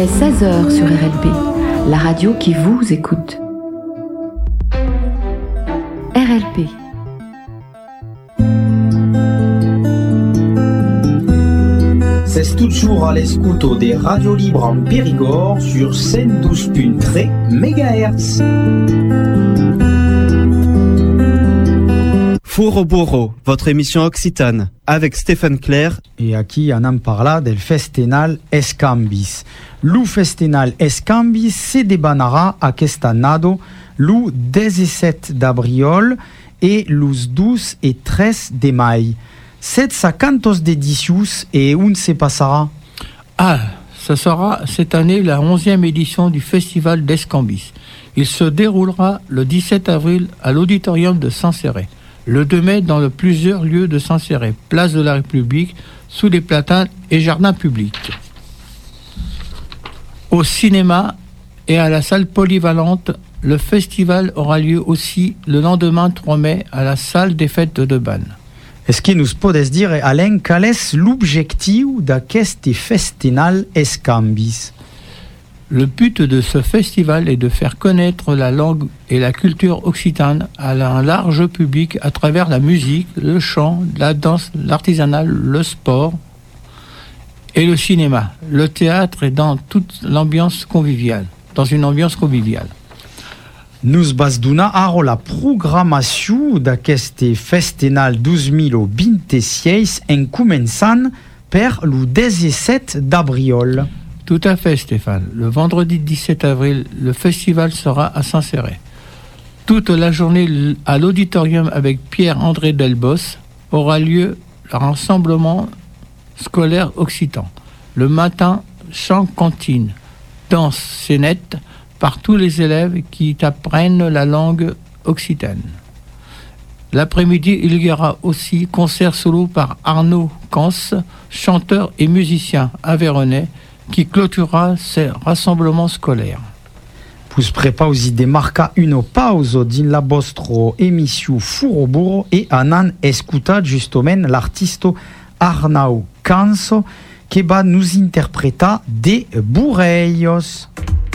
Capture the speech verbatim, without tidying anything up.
est seize heures sur R L P, la radio qui vous écoute. R L P. C'est toujours à l'escuto des radios libres en Périgord sur cent douze virgule trois mégahertz. Furoboro, votre émission occitane, avec Stéphane Clair. Et aquí anam parla del Festinal Escambis. Lu Festinal Escambis se debanarà aquest annado lu dezesset d'abril et lus douze et treize de mai. Set cinquantos d'éditions et où se passera? Ah, ça sera cette année la onzième édition du Festival d'Escambis. Il se déroulera le dix-sept avril à l'auditorium de Saint-Céré. Le deux mai dans le plusieurs lieux de Saint-Céré, place de la République, sous les platanes et jardins publics. Au cinéma et à la salle polyvalente, le festival aura lieu aussi le lendemain trois mai à la salle des fêtes de Bannes. Est-ce que nous podes dire, Alain, quel est l'objectif d'aquest Festinal Escambis? Le but de ce festival est de faire connaître la langue et la culture occitane à un large public à travers la musique, le chant, la danse, l'artisanat, le sport et le cinéma, le théâtre et dans toute l'ambiance conviviale, dans une ambiance conviviale. Nous vas donar ara la programmation d'aquest Festinal douze mille vingt-six en començant per le dezesset d'abril. Tout à fait, Stéphane. Le vendredi dix-sept avril, le festival sera à Saint-Céré. Toute la journée à l'auditorium avec Pierre-André Delbos aura lieu le rassemblement scolaire occitan. Le matin, chant cantine, danse scénette par tous les élèves qui apprennent la langue occitane. L'après-midi, il y aura aussi concert solo par Arnaud Cans, chanteur et musicien aveyronnais, qui clôturera ces rassemblements scolaires. Vous prepausi de marca une pause din la vostra émission Furoboro et anan escutat justement l'artiste Arnaud Canso qui va nous interpréter des Bourreillos.